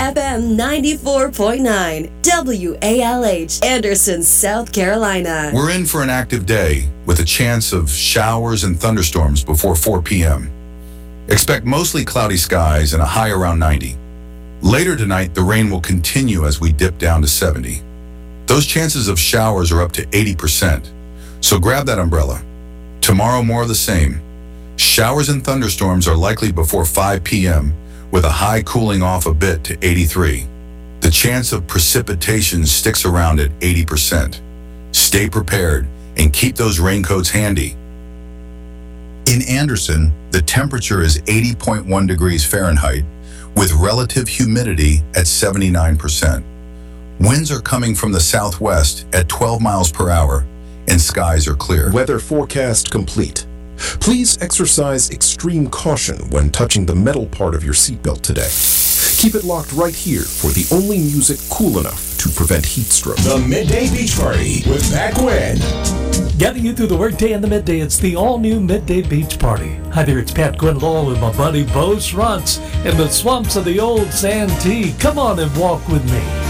FM 94.9, WALH, Anderson, South Carolina. We're in for an active day with a chance of showers and thunderstorms before 4 p.m. Expect mostly cloudy skies and a high around 90. Later tonight, the rain will continue as we dip down to 70. Those chances of showers are up to 80%, so grab that umbrella. Tomorrow, more of the same. Showers and thunderstorms are likely before 5 p.m., with a high cooling off a bit to 83. The chance of precipitation sticks around at 80%. Stay prepared and keep those raincoats handy. In Anderson, the temperature is 80.1 degrees Fahrenheit, with relative humidity at 79%. Winds are coming from the southwest at 12 miles per hour, and skies are clear. Weather forecast complete. Please exercise extreme caution when touching the metal part of your seatbelt today. Keep it locked right here for the only music cool enough to prevent heat stroke. The Midday Beach Party with Pat Gwynn. Getting you through the workday and the midday, it's the all-new Midday Beach Party. Hi there, it's Pat Gwynn Lowell with my buddy Bo Schruntz in the swamps of the old Santee. Come on and walk with me.